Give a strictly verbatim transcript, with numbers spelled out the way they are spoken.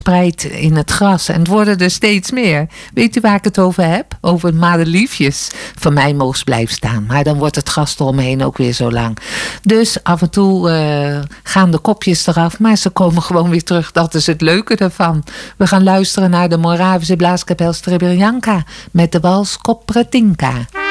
spreidt in het gras. En het worden er steeds meer. Weet u waar ik het over heb? Over het madeliefjes. Van mij mogen ze blijven staan. Maar dan wordt het gras eromheen ook weer zo lang. Dus af en toe uh, gaan de kopjes eraf. Maar ze komen gewoon weer terug. Dat is het leuke ervan. We gaan luisteren naar de Moravische blaaskapel Srebrejanka. Met de wals Kopretinka.